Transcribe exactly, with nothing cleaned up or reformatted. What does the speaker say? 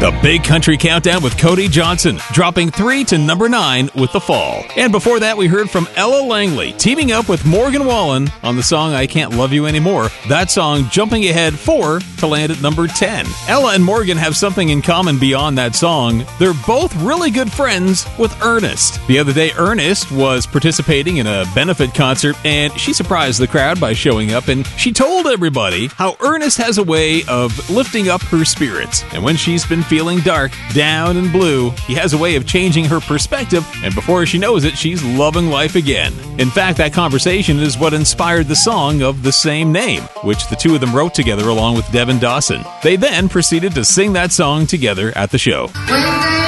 The Big Country Countdown with Cody Johnson, dropping three to number nine with The Fall. And before that, we heard from Ella Langley, teaming up with Morgan Wallen on the song I Can't Love You Anymore. That song jumping ahead four to land at number ten. Ella and Morgan have something in common beyond that song. They're both really good friends with Ernest. The other day, Ernest was participating in a benefit concert, and she surprised the crowd by showing up, and she told everybody how Ernest has a way of lifting up her spirits. And when she's been feeling dark, down, and blue, he has a way of changing her perspective, and before she knows it, she's loving life again. In fact, that conversation is what inspired the song of the same name, which the two of them wrote together along with Devin Dawson. They then proceeded to sing that song together at the show. When